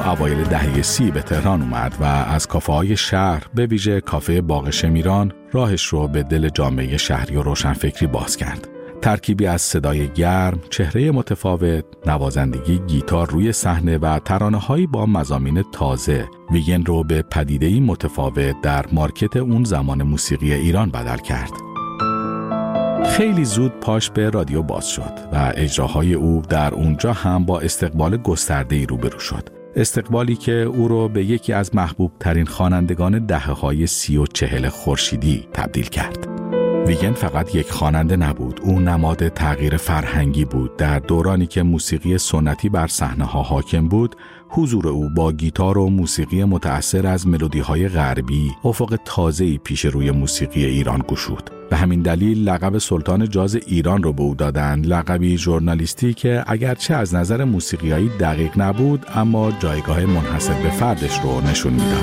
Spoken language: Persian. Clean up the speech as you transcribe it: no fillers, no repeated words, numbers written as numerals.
اوایل دهه 30 به تهران اومد و از کافه‌های شهر به ویژه کافه باغ شمیران راهش رو به دل جامعه شهری و روشنفکری باز کرد. ترکیبی از صدای گرم، چهره متفاوت، نوازندگی گیتار روی صحنه و ترانه‌هایی با مضامین تازه، ویگن رو به پدیده‌ای متفاوت در مارکت اون زمان موسیقی ایران بدل کرد. خیلی زود پاش به رادیو باز شد و اجراهای او در اونجا هم با استقبال گسترده‌ای روبرو شد. استقبالی که او رو به یکی از محبوب ترین خوانندگان دهه‌های 30 و 40 خورشیدی تبدیل کرد. ویگن فقط یک خواننده نبود، او نماد تغییر فرهنگی بود. در دورانی که موسیقی سنتی بر صحنه‌ها حاکم بود، حضور او با گیتار و موسیقی متأثر از ملودی‌های غربی افق تازه‌ای پیش روی موسیقی ایران گشود. به همین دلیل لقب سلطان جاز ایران رو به او دادند، لقبی ژورنالیستی که اگرچه از نظر موسیقیایی دقیق نبود اما جایگاه منحصر به فردش رو نشون میداد.